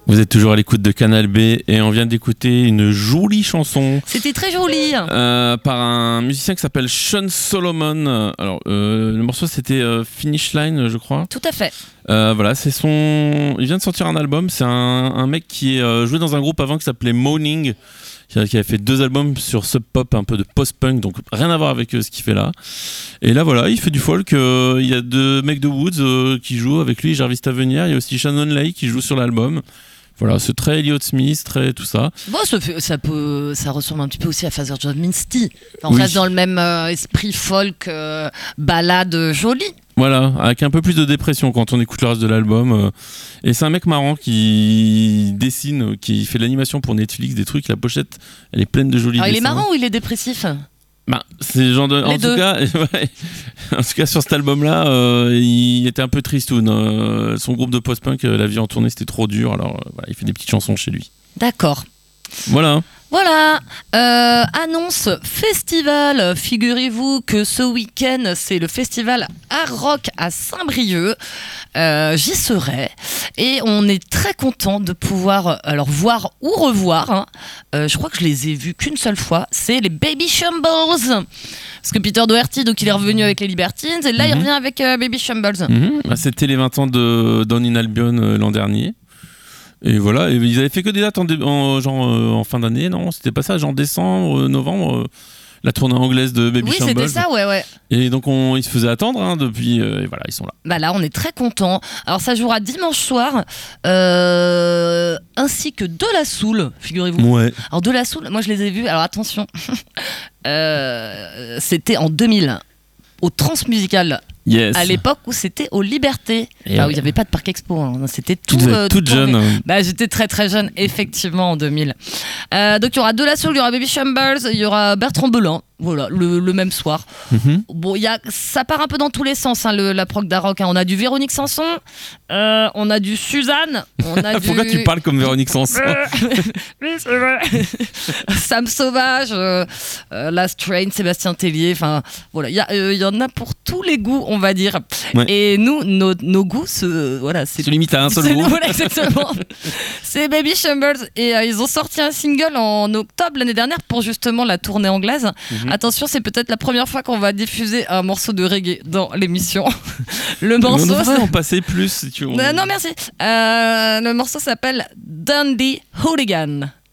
Vous êtes toujours à l'écoute de Canal B et on vient d'écouter une jolie chanson. C'était très joli. Par un musicien qui s'appelle Sean Solomon. Alors, le morceau c'était Finish Line, je crois. Tout à fait. Voilà, c'est son. Il vient de sortir un album. C'est un mec qui jouait dans un groupe avant qui s'appelait Moaning, qui avait fait 2 albums sur Sub Pop, un peu de post-punk, donc rien à voir avec ce qu'il fait là. Et là, voilà, il fait du folk. Il y a 2 mecs de Woods qui jouent avec lui, Jarvis Tavernier. Il y a aussi Shannon Lay qui joue sur l'album. Voilà, c'est très Elliott Smith, très tout ça. Bon, ça ressemble un petit peu aussi à Father John Misty. On reste dans le même esprit folk, balade jolie. Voilà, avec un peu plus de dépression quand on écoute le reste de l'album. Et c'est un mec marrant qui dessine, qui fait de l'animation pour Netflix, des trucs. La pochette, elle est pleine de jolis dessins. Il est marrant ou il est dépressif ? C'est le genre de. En tout cas, sur cet album-là, il était un peu tristoun. Son groupe de post-punk, la vie en tournée, c'était trop dur. Alors, voilà, il fait des petites chansons chez lui. D'accord. Voilà. Annonce festival. Figurez-vous que ce week-end, c'est le festival Art Rock à Saint-Brieuc. J'y serai. Et on est très content de pouvoir voir ou revoir. Je crois que je les ai vus qu'une seule fois. C'est les Baby Shambles. Parce que Peter Doherty, donc il est revenu avec les Libertines. Et là, il revient avec Baby Shambles. C'était les 20 ans de Down in Albion l'an dernier. Et voilà, et ils avaient fait que des dates en fin d'année, non ? C'était pas ça, genre décembre, novembre, la tournée anglaise de Baby Shambles. Oui, c'était ça, ouais. Et donc ils se faisaient attendre depuis, et voilà, ils sont là. Là, on est très contents. Alors ça jouera dimanche soir, ainsi que De La Soul, figurez-vous. Ouais. Alors De La Soul, moi je les ai vus, alors attention, c'était en 2000, au Transmusical. Yes. À l'époque où c'était aux Libertés, où il n'y avait pas de Parc Expo, c'était tout. Toute jeune. J'étais très très jeune, effectivement, en 2000. Donc il y aura De La Soul, il y aura Baby Shambles, il y aura Bertrand Belin, voilà, le même soir. Bon, ça part un peu dans tous les sens, la prog d'Aroc. On a du Véronique Sanson, on a du Suzanne, on a du. Pourquoi tu parles comme Véronique Sanson? Oui, c'est vrai. Sam Sauvage, Last Train, Sébastien Tellier, enfin voilà, il y en a pour tous les goûts, on va dire. Ouais. Et nous, nos goûts, se limitent à un seul goût. Voilà, exactement. C'est Baby Shambles et ils ont sorti un single en octobre l'année dernière pour justement la tournée anglaise. Attention, c'est peut-être la première fois qu'on va diffuser un morceau de reggae dans l'émission. Le morceau. On devrait en passer plus si tu veux. Non, merci. Le morceau s'appelle Dundee Hooligan.